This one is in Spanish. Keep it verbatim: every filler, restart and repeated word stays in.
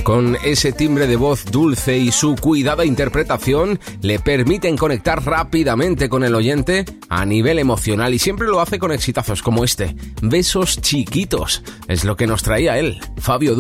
Con ese timbre de voz dulce y su cuidada interpretación le permiten conectar rápidamente con el oyente a nivel emocional y siempre lo hace con exitazos como este. Besos chiquitos es lo que nos traía él, Fabio Duro.